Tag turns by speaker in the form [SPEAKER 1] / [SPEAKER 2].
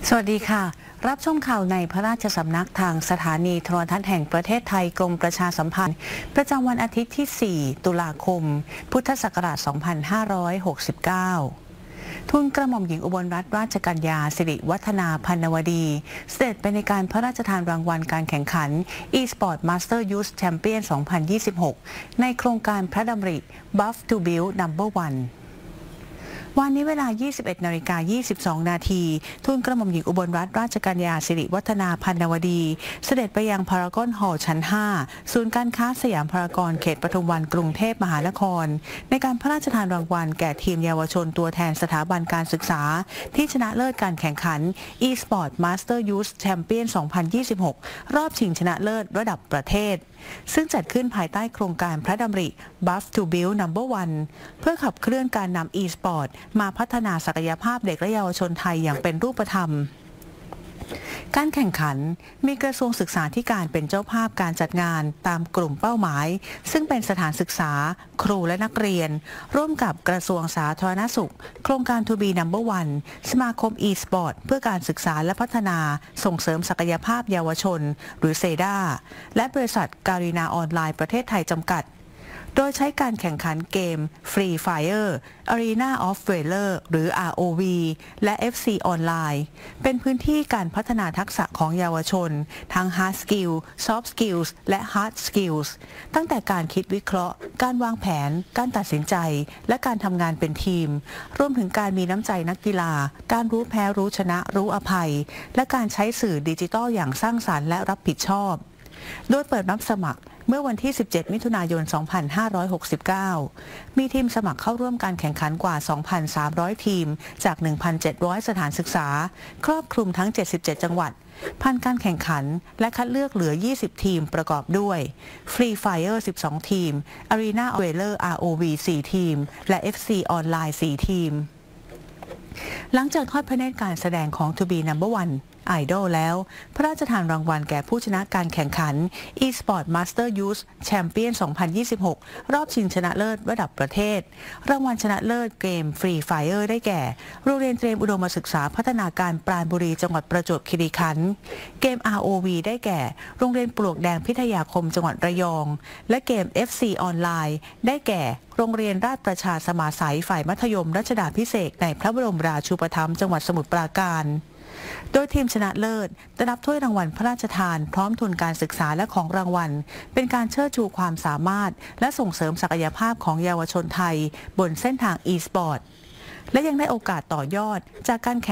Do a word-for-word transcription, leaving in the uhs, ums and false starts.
[SPEAKER 1] สวัสดีค่ะรับชมข่าวในพระราชสำนักทางสถานีโทรทัศน์แห่งประเทศไทยกรมประชาสัมพันธ์ประจำวันอาทิตย์ที่ สี่ ตุลาคม พุทธศักราช สองพันห้าร้อยหกสิบเก้า ทูลกระหม่อมหญิงอุบลรัตนราชกัญญาสิริวัฒนาพันนวดีเสด็จไปในการพระราชทานรางวัลการแข่งขัน e-sport Master Youth Champion สองพันยี่สิบหก ในโครงการพระดำริ Buff to Build นัมเบอร์ วัน วันนี้เวลา ยี่สิบเอ็ดนาฬิกายี่สิบสอง นาทีทูลกระหม่อมหญิงอุบลรัตนราชกัญญาสิริวัฒนาพันนวดีเสด็จไปยังพารากอนฮอลล์ชั้น ห้า ศูนย์การค้าสยามพารากอนเขตปทุมวันกรุงเทพมหานครในการพระราชทานรางวัลแก่ทีมเยาวชนตัวแทนสถาบันการศึกษาที่ชนะเลิศการแข่งขัน e-sport Master Youth Champion สองพันยี่สิบหก รอบชิงชนะเลิศระดับประเทศซึ่งจัดขึ้นภายใต้โครงการพระดำริ Buff to Build นัมเบอร์ วัน เพื่อขับเคลื่อนการนำ e-sport มาพัฒนาศักยภาพเด็กและเยาวชนไทยอย่างเป็นรูปธรรมการแข่งขันมีกระทรวงศึกษาธิการเป็นเจ้าภาพการจัดงานตามกลุ่มเป้าหมายซึ่งเป็นสถานศึกษาครูและนักเรียนร่วมกับกระทรวงสาธารณสุขโครงการ To Be นัมเบอร์ วัน สมาคม e-sport เพื่อการศึกษาและพัฒนาส่งเสริมศักยภาพเยาวชนหรือเซดาและบริษัทการีนาออนไลน์ประเทศไทยจำกัดโดยใช้การแข่งขันเกม Free Fire Arena of Valor หรือ อาร์ โอ วี และ เอฟ ซี ออนไลน์เป็นพื้นที่การพัฒนาทักษะของเยาวชนทั้ง Hard Skill Soft Skills และ Hard Skills ตั้งแต่การคิดวิเคราะห์การวางแผนการตัดสินใจและการทำงานเป็นทีมรวมถึงการมีน้ำใจนักกีฬาการรู้แพ้รู้ชนะรู้อภัยและการใช้สื่อดิจิทัลอย่างสร้างสรรค์และรับผิดชอบโดยเปิดรับสมัครเมื่อวันที่ สิบเจ็ด มิถุนายน สองพันห้าร้อยหกสิบเก้า มีทีมสมัครเข้าร่วมการแข่งขันกว่า สองพันสามร้อย ทีมจาก หนึ่งพันเจ็ดร้อย สถานศึกษาครอบคลุมทั้ง เจ็ดสิบเจ็ด จังหวัดผ่านการแข่งขันและคัดเลือกเหลือ ยี่สิบ ทีมประกอบด้วย Free Fire สิบสอง ทีม Arena of Valor อาร์ โอ วี สี่ ทีมและ เอฟ ซี ออนไลน์ สี่ ทีมหลังจากทอดพระเนตรการแสดงของ To Be นัมเบอร์ วันไอดอลแล้วพระราชทานรางวัลแก่ผู้ชนะการแข่งขัน e-sport Master Youth Champion สองพันยี่สิบหก รอบชิงชนะเลิศระดับประเทศรางวัลชนะเลิศเกม Free Fire ได้แก่โรงเรียนเตรียมอุดมศึกษาพัฒนาการปราณบุรีจังหวัดประจวบคีรีขันธ์เกม อาร์ โอ วี ได้แก่โรงเรียนปลวกแดงพิทยาคมจังหวัดระยองและเกม เอฟ ซี ออนไลน์ได้แก่โรงเรียนราชประชาสมาสัยฝ่ายมัธยมรัชดาภิเษกในพระบรมราชูปถัมภ์จังหวัดสมุทรปราการโดยทีมชนะเลิศได้รับถ้วยรางวัลพระราชทานพร้อมทุนการศึกษาและของรางวัลเป็นการเชิดชูความสามารถและส่งเสริมศักยภาพของเยาวชนไทยบนเส้นทาง e-sport และยังได้โอกาสต่อยอดจากการแข่ง